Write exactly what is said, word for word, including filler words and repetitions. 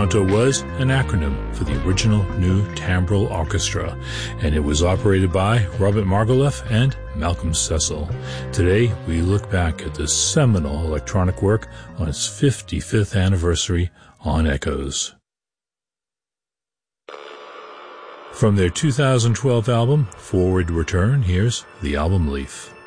Esperanto was an acronym for the original New Timbral Orchestra, and it was operated by Robert Margouleff and Malcolm Cecil. Today, we look back at this seminal electronic work on its fifty-fifth anniversary on Echoes. From their two thousand twelve album, Forward Return, here's The Album Leaf.